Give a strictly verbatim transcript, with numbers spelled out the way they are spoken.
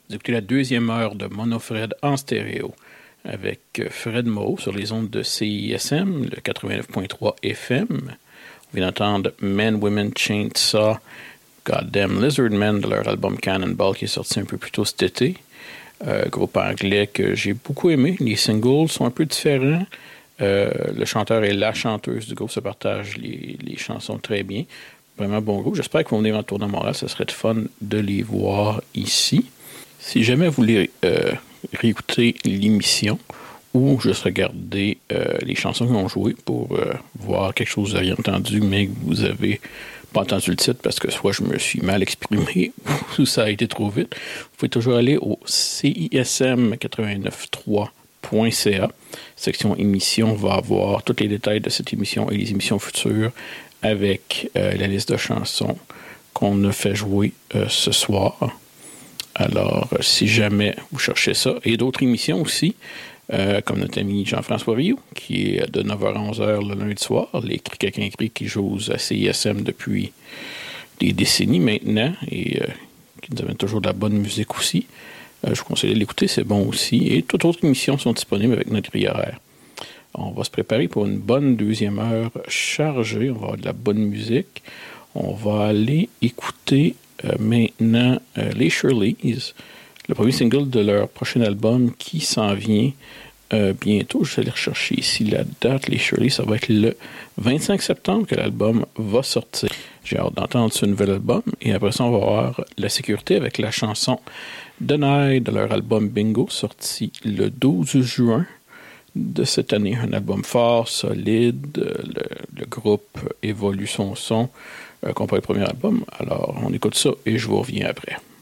Vous écoutez la deuxième heure de Mono-Fred en stéréo avec Fred Moreau sur les ondes de C I S M, le quatre-vingt-neuf point trois F M. On vient d'entendre Men, Women, Chainsaw, Goddamn Lizard Men de leur album Cannonball qui est sorti un peu plus tôt cet été. Euh, groupe anglais que j'ai beaucoup aimé. Les singles sont un peu différents. Euh, le chanteur et la chanteuse du groupe se partagent les, les chansons très bien. Vraiment bon groupe. J'espère qu'ils vont venir en tournée à Montréal. Ce serait de fun de les voir ici. Si jamais vous voulez euh, réécouter l'émission ou juste regarder euh, les chansons qu'ils ont jouées pour euh, voir quelque chose que vous aviez entendu mais que vous avez pas entendu le titre parce que soit je me suis mal exprimé ou ça a été trop vite, vous pouvez toujours aller au C I S M quatre-vingt-neuf trois point C A. Section émission va avoir tous les détails de cette émission et les émissions futures avec euh, la liste de chansons qu'on a fait jouer euh, ce soir. Alors, si jamais vous cherchez ça, et d'autres émissions aussi, euh, comme notre ami Jean-François Rioux, qui est de neuf heures à onze heures le lundi soir, les Quelqu'un crie qui joue à C I S M depuis des décennies maintenant, et euh, qui nous amène toujours de la bonne musique aussi. Euh, je vous conseille de l'écouter, c'est bon aussi. Et toutes autres émissions sont disponibles avec notre grille horaire. On va se préparer pour une bonne deuxième heure chargée, on va avoir de la bonne musique. On va aller écouter Euh, maintenant, euh, les Shirleys, le premier single de leur prochain album qui s'en vient euh, bientôt. Je vais aller rechercher ici la date. Les Shirleys, ça va être le vingt-cinq septembre que l'album va sortir. J'ai hâte d'entendre ce nouvel album. Et après ça, on va voir La Sécurité avec la chanson Deny de leur album Bingo, sorti le douze juin de cette année. Un album fort, solide. Le, le groupe évolue son son. Euh, comparé au premier album. Alors, on écoute ça et je vous reviens après.